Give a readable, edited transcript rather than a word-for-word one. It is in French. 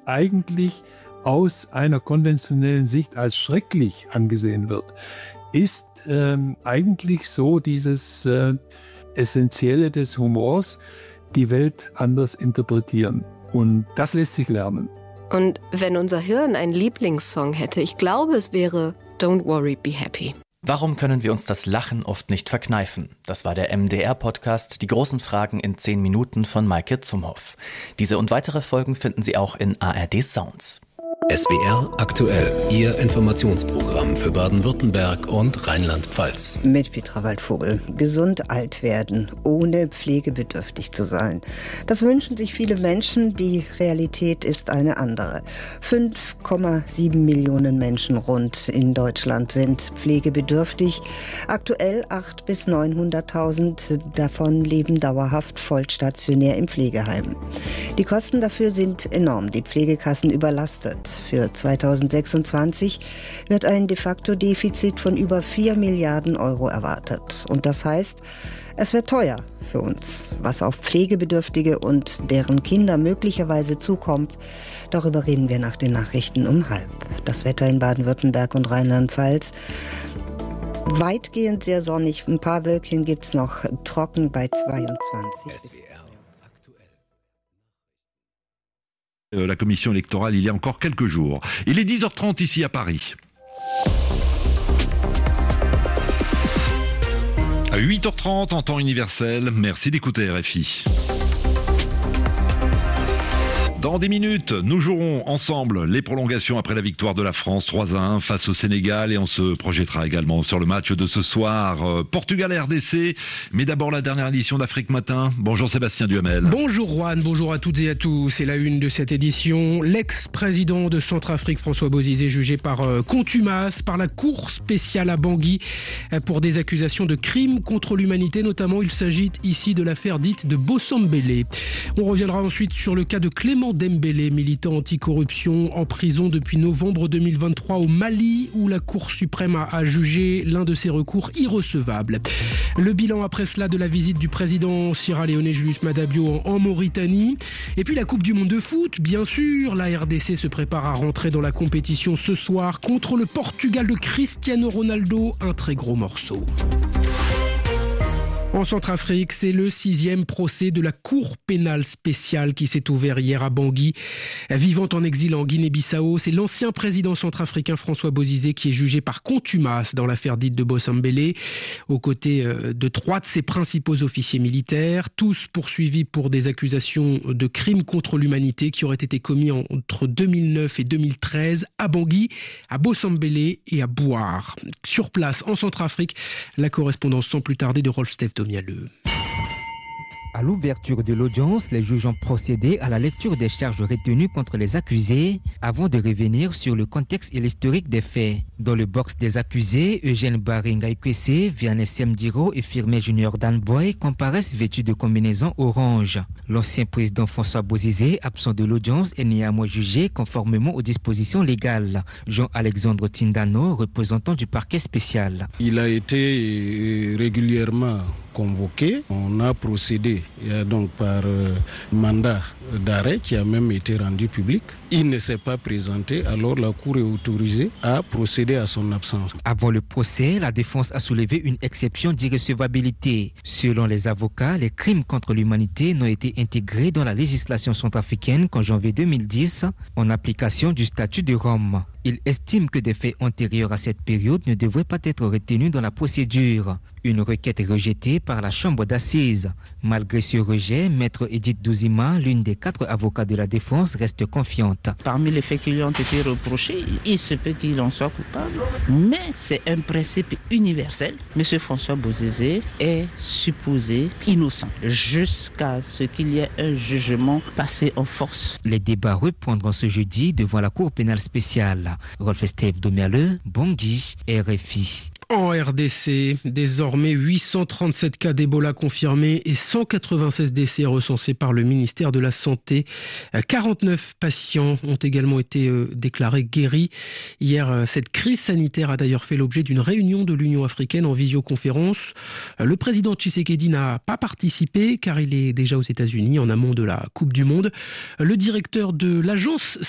eigentlich aus einer konventionellen Sicht als schrecklich angesehen wird, ist eigentlich so dieses Essentielle des Humors, die Welt anders interpretieren. Und das lässt sich lernen. Und wenn unser Hirn einen Lieblingssong hätte, ich glaube, es wäre Don't Worry, Be Happy. Warum können wir uns das Lachen oft nicht verkneifen? Das war der MDR-Podcast Die großen Fragen in 10 Minuten von Maike Zumhoff. Diese und weitere Folgen finden Sie auch in ARD Sounds. SWR aktuell, Ihr Informationsprogramm für Baden-Württemberg und Rheinland-Pfalz. Mit Petra Waldvogel. Gesund alt werden, ohne pflegebedürftig zu sein. Das wünschen sich viele Menschen. Die Realität ist eine andere. 5,7 Millionen Menschen rund in Deutschland sind pflegebedürftig. Aktuell 800.000 bis 900.000 davon leben dauerhaft vollstationär im Pflegeheim. Die Kosten dafür sind enorm. Die Pflegekassen überlastet. Für 2026 wird ein de facto Defizit von über 4 Milliarden Euro erwartet. Und das heißt, es wird teuer für uns. Was auf Pflegebedürftige und deren Kinder möglicherweise zukommt, darüber reden wir nach den Nachrichten um 12:30. Das Wetter in Baden-Württemberg und Rheinland-Pfalz. Weitgehend sehr sonnig, ein paar Wölkchen gibt es noch, trocken bei 22. La commission électorale il y a encore quelques jours. Il est 10h30 ici à Paris. À 8h30 en temps universel, merci d'écouter RFI. Dans 10 minutes, nous jouerons ensemble les prolongations après la victoire de la France 3-1 face au Sénégal et on se projettera également sur le match de ce soir Portugal-RDC. Mais d'abord la dernière édition d'Afrique Matin. Bonjour Sébastien Duhamel. Bonjour Juan, bonjour à toutes et à tous. C'est la une de cette édition. L'ex-président de Centrafrique François Bozizé jugé par contumace par la Cour spéciale à Bangui pour des accusations de crimes contre l'humanité. Notamment, il s'agit ici de l'affaire dite de Bossambélé. On reviendra ensuite sur le cas de Clément Dembélé, militant anticorruption en prison depuis novembre 2023 au Mali, où la Cour suprême a jugé l'un de ses recours irrecevable. Le bilan après cela de la visite du président sierra-léonais Julius Maada Bio en Mauritanie. Et puis la Coupe du Monde de foot, bien sûr. La RDC se prépare à rentrer dans la compétition ce soir contre le Portugal de Cristiano Ronaldo, un très gros morceau. En Centrafrique, c'est le 6e procès de la Cour pénale spéciale qui s'est ouvert hier à Bangui. Vivant en exil en Guinée-Bissau, c'est l'ancien président centrafricain François Bozizé qui est jugé par contumace dans l'affaire dite de Bossambélé, aux côtés de 3 de ses principaux officiers militaires, tous poursuivis pour des accusations de crimes contre l'humanité qui auraient été commis entre 2009 et 2013 à Bangui, à Bossambélé et à Bouar. Sur place, en Centrafrique, la correspondance sans plus tarder de Rolf Steph Domialeux. À l'ouverture de l'audience, les juges ont procédé à la lecture des charges retenues contre les accusés avant de revenir sur le contexte et l'historique des faits. Dans le box des accusés, Eugène Baringa-Ikwese, Vianney Semdiro et Firmin Junior Danboy comparaissent vêtus de combinaisons orange. L'ancien président François Bozizé, absent de l'audience, est néanmoins jugé conformément aux dispositions légales. Jean-Alexandre Tindano, représentant du parquet spécial. Il a été régulièrement convoqué. On a procédé donc par mandat d'arrêt qui a même été rendu public. Il ne s'est pas présenté, alors la Cour est autorisée à procéder à son absence. Avant le procès, la défense a soulevé une exception d'irrecevabilité. Selon les avocats, les crimes contre l'humanité n'ont été intégrés dans la législation centrafricaine qu'en janvier 2010, en application du statut de Rome. Il estime que des faits antérieurs à cette période ne devraient pas être retenus dans la procédure. Une requête est rejetée par la chambre d'assises. Malgré ce rejet, maître Edith Douzima, l'une des 4 avocats de la défense, reste confiante. Parmi les faits qui lui ont été reprochés, il se peut qu'il en soit coupable. Mais c'est un principe universel. Monsieur François Bozizé est supposé innocent jusqu'à ce qu'il y ait un jugement passé en force. Les débats reprendront ce jeudi devant la Cour pénale spéciale. Rolf Steph Domialeux, Bangui, RFI. En RDC, désormais 837 cas d'Ebola confirmés et 196 décès recensés par le ministère de la Santé. 49 patients ont également été déclarés guéris. Hier, cette crise sanitaire a d'ailleurs fait l'objet d'une réunion de l'Union africaine en visioconférence. Le président Tshisekedi n'a pas participé car il est déjà aux États-Unis en amont de la Coupe du Monde. Le directeur de l'Agence